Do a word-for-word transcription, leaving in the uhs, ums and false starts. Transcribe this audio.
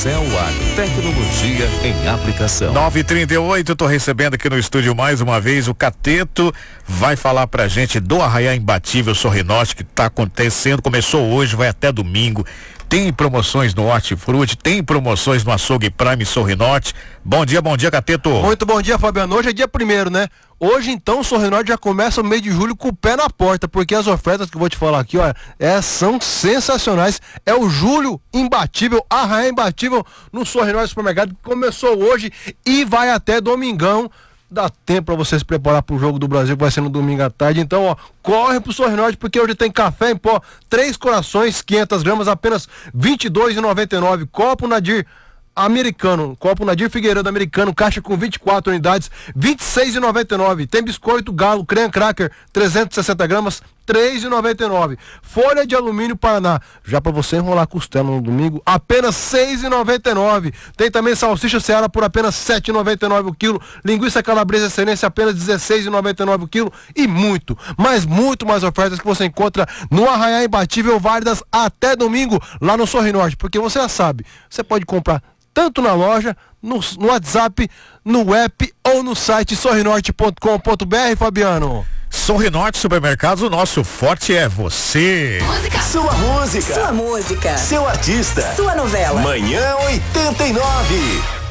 Cell A, tecnologia em aplicação. nove e trinta e oito, tô recebendo aqui no estúdio mais uma vez o Cateto, vai falar pra gente do Arraiá Imbatível Sorrinorte que tá acontecendo, começou hoje, vai até domingo. Tem promoções no Hortifruti, tem promoções no Açougue Prime Sorrinorte. Bom dia, bom dia, Cateto. Muito bom dia, Fabiano. Hoje é dia primeiro, né? Hoje, então, o Sorrinorte já começa o mês de julho com o pé na porta, porque as ofertas que eu vou te falar aqui, ó, é, são sensacionais. É o Julho Imbatível, Arraiá Imbatível no Sorrinorte Supermercado, que começou hoje e vai até domingão. Dá tempo para você se preparar pro jogo do Brasil, que vai ser no domingo à tarde. Então, ó, corre pro Sorrinorte, porque hoje tem café em pó, três corações, quinhentas gramas, apenas vinte e dois reais e noventa e nove. Copo Nadir americano, copo Nadir Figueiredo americano, caixa com vinte e quatro unidades, vinte e seis reais e noventa e nove. Tem biscoito Galo, creme cracker, trezentas e sessenta gramas, três reais e noventa e nove. Folha de alumínio Paraná, já para você enrolar costela no domingo, apenas seis reais e noventa e nove. Tem também salsicha Seara por apenas sete reais e noventa e nove o quilo, linguiça calabresa excelência apenas dezesseis reais e noventa e nove o quilo, e muito, mas muito mais ofertas que você encontra no Arraiá Imbatível, válidas até domingo lá no Sorrinorte, porque você já sabe, você pode comprar tanto na loja, no, no WhatsApp, no app ou no site sorrinorte ponto com ponto br, Fabiano. Sorrinorte Supermercados, o nosso forte é você. Música. Sua música. Sua música. Seu artista. Sua novela. Manhã oitenta e nove.